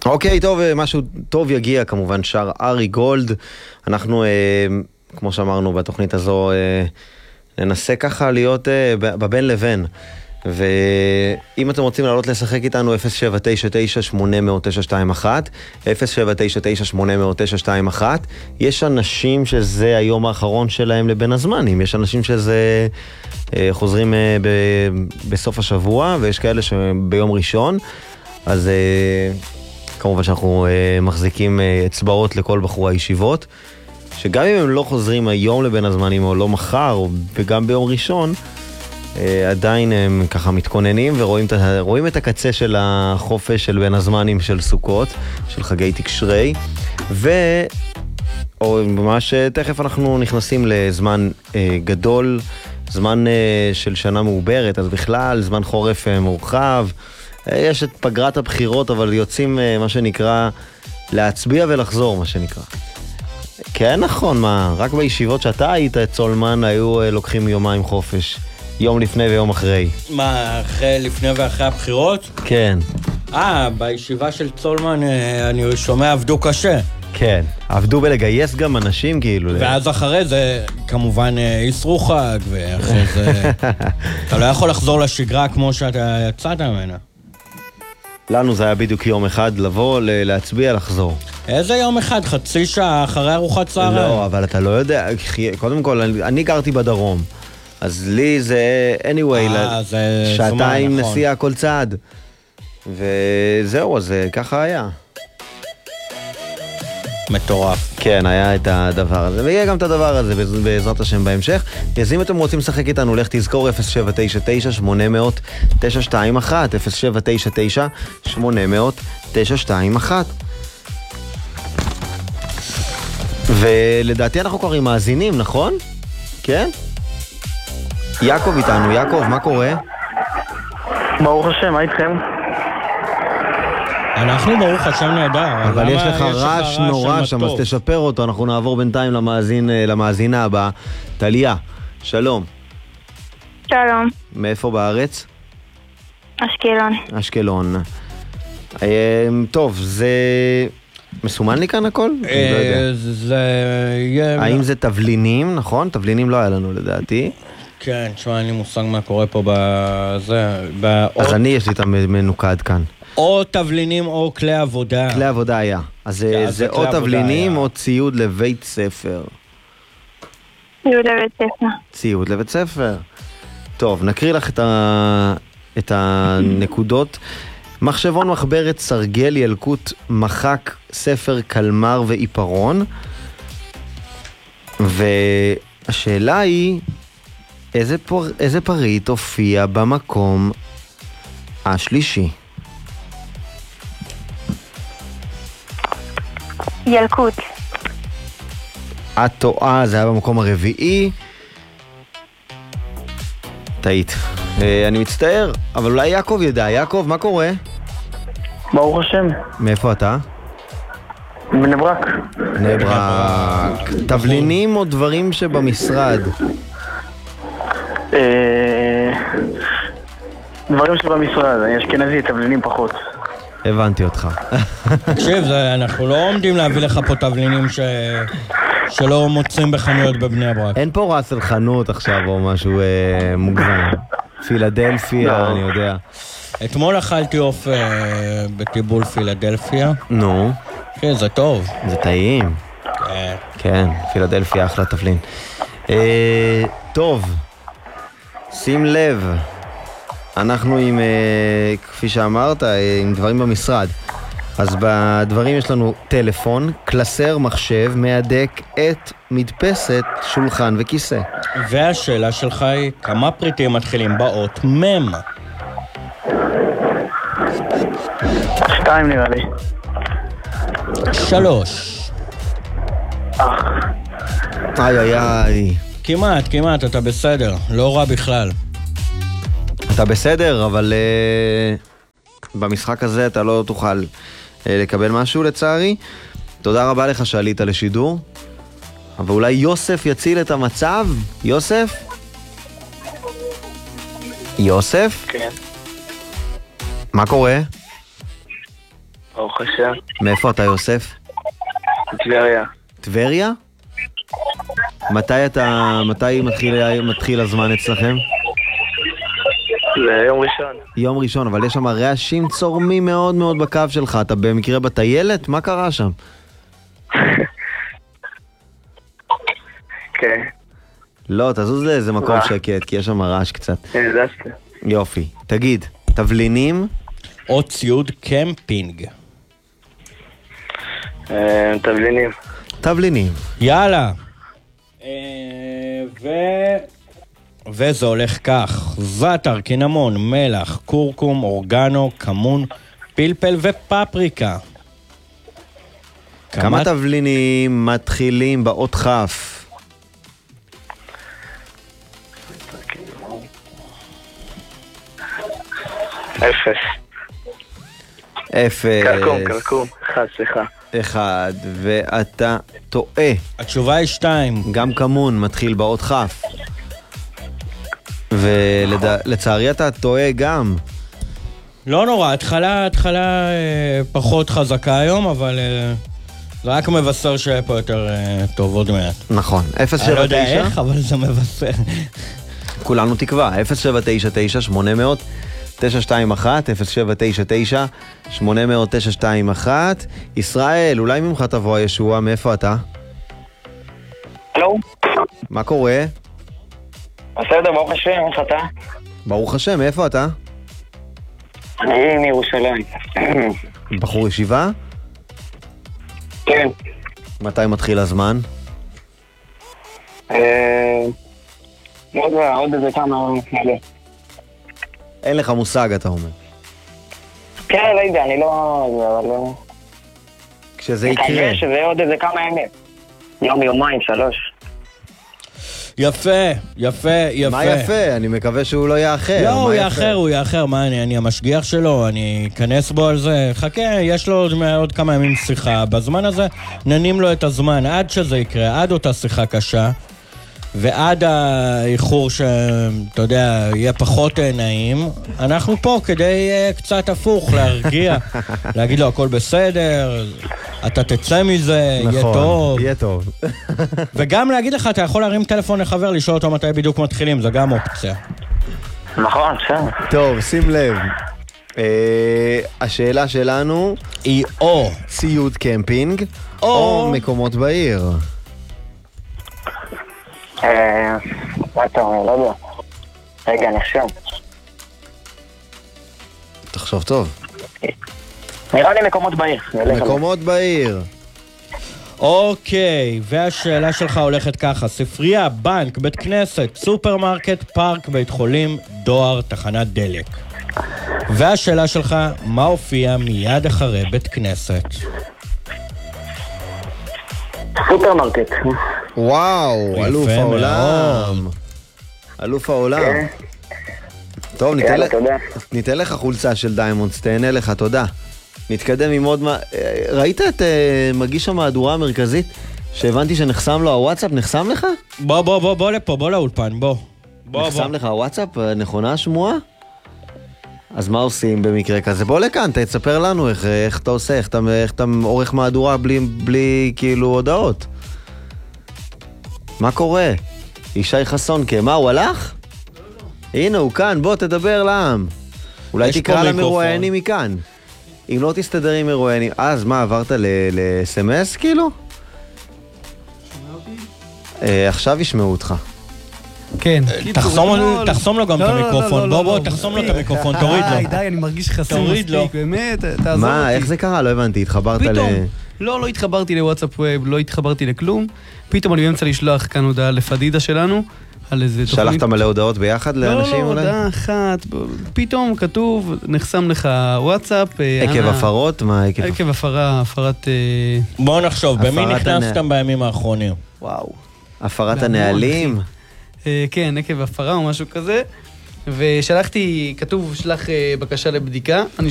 אוקיי, טוב, משהו טוב יגיע, כמובן שר ארי גולד. אנחנו, כמו שאמרנו בתוכנית הזו, ננסה ככה להיות בבין לבין. ואם אתם רוצים לעלות לשחק איתנו 0799-800-921, 0799-800-921, יש אנשים שזה היום האחרון שלהם לבין הזמנים, יש אנשים שזה חוזרים בסוף השבוע, ויש כאלה שביום ראשון, אז כמובן שאנחנו מחזיקים אצבעות לכל בחורי הישיבות, שגם אם הם לא חוזרים היום לבין הזמנים או לא מחר, וגם ביום ראשון, עדיין הם ככה מתכוננים ורואים את הקצה של החופש של בין הזמנים של סוכות, של חגי תקשרי, או ממש תכף אנחנו נכנסים לזמן גדול, זמן של שנה מעוברת, אז בכלל זמן חורף מורחב, יש את פגרת הבחירות, אבל יוצאים מה שנקרא להצביע ולחזור, מה שנקרא. כן, נכון, מה? רק בישיבות שאתה היית את צולמן היו לוקחים יומיים חופש. יום לפני ויום אחרי. מה, לפני ואחרי הבחירות? כן. בישיבה של צולמן אני שומע עבדו קשה. כן, עבדו בלגייס גם אנשים כאילו. ואז אחרי זה כמובן יסרו חג, ואחרי זה אתה לא יכול לחזור לשגרה כמו שאתה יצאת ממנה. לנו זה היה בדיוק יום אחד לבוא, להצביע, לחזור. איזה יום אחד? חצי שעה אחרי ארוחת צהריים? לא, אבל אתה לא יודע, קודם כל, אני גרתי בדרום. אז לי זה anyway, שעתיים נסיעה כל צעד. וזהו, אז ככה היה. מטורף. כן, היה את הדבר הזה, ויהיה גם את הדבר הזה בעזרת השם בהמשך. אז אם אתם רוצים לשחק איתנו, לך תזכור 0799-800-921, 0799-800-921. ולדעתי אנחנו קוראים מאזינים, נכון? כן? יעקב איתנו. יעקב, מה קורה? ברוך השם, מה איתכם? אנחנו ברוך השם נהדר. אבל יש לך רעש נורא שם, אז תשפר אותו. אנחנו נעבור בינתיים למאזינה הבאה. טליה, שלום. שלום. מאיפה בארץ? אשקלון. אשקלון. טוב, זה מסומן לי כאן הכל? האם זה תבלינים, נכון? תבלינים לא היה לנו לדעתי. כן, תשמע, אין לי מושג מה קורה פה בזה. אז יש לי את המנוקד כאן. או תבלינים או כלי עבודה. כלי עבודה היה. אז זה או תבלינים או ציוד לבית ספר. ציוד לבית ספר. ציוד לבית ספר. טוב, נקריא לך את הנקודות. מחשבון, מחברת, סרגל, ילקוט, מחק, ספר, קלמר ועיפרון. והשאלה היא, איזה פריט הופיע במקום השלישי? ילקוט. את טועה, זה היה במקום הרביעי. טעית. אני מצטער, אבל אולי יעקב ידע. יעקב, מה קורה? ברוך השם. מאיפה אתה? בני ברק. בני ברק. תבלינים או דברים שבמשרד? דברים שבמשרד, אני אשכנזי, תבלינים פחות. הבנתי אותך. תקשיב, אנחנו לא עומדים להביא לך פה תבלינים שלא מוצאים בחנויות בבני ברק. אין פה רס על חנות עכשיו או משהו מוגזם. פילדלפיה, אני יודע. אתמול אכלתי עוף בטיבול פילדלפיה. נו. כן, זה טוב. זה טעים. כן, פילדלפיה אחלה תבלין. טוב, שים לב. אנחנו עם, כפי שאמרת, עם דברים במשרד. אז בדברים יש לנו טלפון, קלסר, מחשב, מהדק, עט, מדפסת, שולחן וכיסא. והשאלה שלך היא, כמה פריטים מתחילים באות מם? 2 נראה לי. 3. איי. כמעט, אתה בסדר. לא רע בכלל. אתה בסדר, אבל במשחק הזה אתה לא תוכל לקבל משהו לצערי. תודה רבה לך שעלית לשידור. אבל אולי יוסף יציל את המצב? יוסף? יוסף? כן. מה קורה? ברוך השם. מאיפה אתה, יוסף? טבריה. טבריה? מתי מתחיל הזמן אצלכם? זה יום ראשון. יום ראשון, אבל יש שם רעשים צורמים מאוד מאוד בקו שלך. אתה במקרה בטיילת? מה קרה שם? כן. לא, תזוז לאיזה מקום שקט, כי יש שם רעש קצת. זזתי. יופי. תגיד, תבלינים? או ציוד קמפינג. תבלינים. תבלינים. יאללה. וזה הולך כך: זאטר, קינמון, מלח, קורקום, אורגנו, כמון, פלפל ופפריקה. כמה תבלינים מתחילים באות כף? אפס. אפס. קרקום. סליחה. אחד, ואתה טועה. התשובה היא 2. גם כמון מתחיל באות כף. ולצערי אתה טועה גם. לא נורא, התחלה פחות חזקה היום, אבל זה רק מבשר שהיה פה יותר טוב עוד מעט. נכון, 079. אני לא יודע איך, אבל זה מבשר. כולנו תקווה, 0799-800 921, 0799-800 921. ישראל, אולי ממך תבוא הישועה, מאיפה אתה? הלו? מה קורה? בסדר, ברוך השם, איך אתה? ברוך השם, מאיפה אתה? אני מירושלים. בחור ישיבה? כן. מתי מתחיל הזמן? עוד איזה כמה כאלה. אין לך מושג, אתה אומר. כן, לא יודע, אני לא... כשזה יקרה. כנראה שזה עוד איזה כמה ימים. יום, יומיים, 3. יפה. מה יפה? אני מקווה שהוא לא יאחר. לא, הוא יאחר. מה, אני המשגיח שלו, אני אכנס בו על זה. חכה, יש לו עוד כמה ימים שיחה. בזמן הזה ננים לו את הזמן עד שזה יקרה, עד אותה שיחה קשה. ועד האיחור שאתה יודע, יהיה פחות נעים, אנחנו פה כדי קצת הפוך, להרגיע, להגיד לו הכל בסדר, אתה תצא מזה, נכון, יהיה טוב. יהיה טוב. וגם להגיד לך, אתה יכול להרים טלפון לחבר, לשאול אותו מתי בדיוק מתחילים, זה גם אופציה. נכון, בסדר. טוב, שים לב. השאלה שלנו היא או ציוד קמפינג או מקומות בעיר. מה אתה אומר? לא יודע. רגע, נחשב. תחשוב טוב. נראה לי מקומות בעיר. מקומות בעיר. אוקיי, והשאלה שלך הולכת ככה: ספרייה, בנק, בית כנסת, סופרמרקט, פארק, בית חולים, דואר, תחנת דלק. והשאלה שלך, מה הופיע מיד אחרי בית כנסת? סופרמרקט. וואו, אלוף העולם. אלוף העולם. טוב, ניתן לך חולצה של דיימונדס, תהנה לך, תודה. נתקדם עם עוד מה... ראית את מגיש המהדורה המרכזית שהבנתי שנחסם לו הוואטסאפ? נחסם לך? בוא לפה, בוא לאולפן, בוא. נחסם לך הוואטסאפ? נכונה השמועה? אז מה עושים במקרה כזה? בוא לכאן, תספר לנו איך אתה עושה, איך אתה עורך מהדורה בלי כאילו הודעות. מה קורה? ישי חסון, מה, הוא הלך? הנה, הוא כאן, בוא תדבר לעם. אולי תקרא למרואיינים מכאן. אם לא תסתדר עם מרואיינים, אז מה, עברת ל-SMS כאילו? עכשיו ישמעו אותך. כן. תחסום לו גם את המיקרופון, בוא, תחסום לו את המיקרופון, תוריד לו. די, אני מרגיש חסום מספיק, באמת, תעזור אותי. מה, איך זה קרה? לא הבנתי, התחברת פתאום, לא התחברתי לוואטסאפ ווב, לא התחברתי לכלום. פתאום אני באמצע לשלוח כאן הודעה לפדידה שלנו, על איזה תוכנית. שלחת מלא הודעות ביחד לאנשים אולי? לא, הודעה אחת, פתאום כתוב, נחסם לך וואטסאפ. עקב הפרות? מה עקב? עקב הפרת... בוא נחשוב, במי נכנסתם בימים האחרונים? וואו. הפרת הנהלים? כן, עקב הפרה או משהו כזה. ושלחתי, כתוב, שלח בקשה לבדיקה.